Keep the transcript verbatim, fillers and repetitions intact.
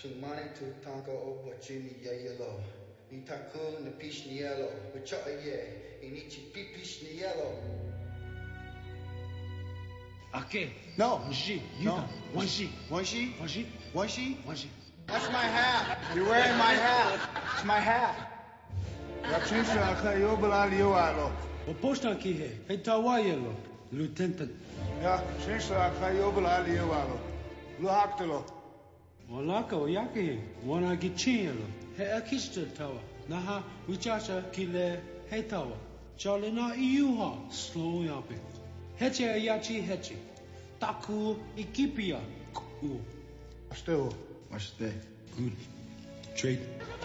Chumani to tango over Jimmy yellow. Ni takun the pish ni yellow. But chop ye, inichi pipish ni yellow. Okay. No. One she. You No. got one she. One she? One she. One she? One she. That's my hat. You're wearing my hat. It's my hat. Yachinsha Kayobala Liwalo. O posta ki he. Hey tawayelo. Lieutenant. Ya, Chinsha Kayobala Liwalo. Luhaktalo. Olaka o yake. Wana ki chielo. He akista tawa. Naha wichacha kile he tawa. Charlina iuha. Slow yapi. Heche yachi heche. Taku ikipia. Ku. Still. What's that? Good. Trade.